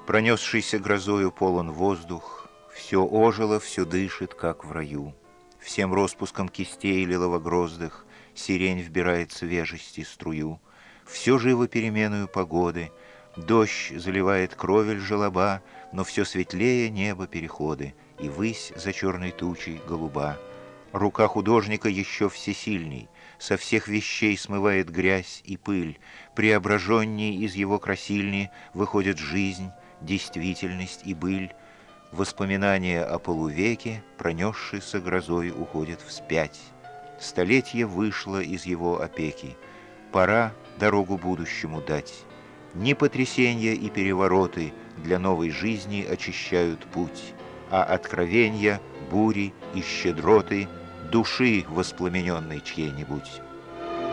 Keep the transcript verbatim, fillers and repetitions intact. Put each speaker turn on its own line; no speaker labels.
Пронесшийся грозою полон воздух, все ожило, все дышит, как в раю. Всем распуском кистей лилово-гроздых сирень вбирает свежести струю. Все живо переменою погоды, дождь заливает кровель желоба, но все светлее небо переходы, и высь за черной тучей голуба. Рука художника еще всесильней, со всех вещей смывает грязь и пыль, преображенней из его красильни выходит жизнь, действительность и быль. Воспоминания о полувеке, пронесшейся грозой, уходят вспять. Столетие вышло из его опеки. Пора дорогу будущему дать. Не потрясения и перевороты для новой жизни очищают путь, а откровения, бури и щедроты души воспламененной чьей-нибудь.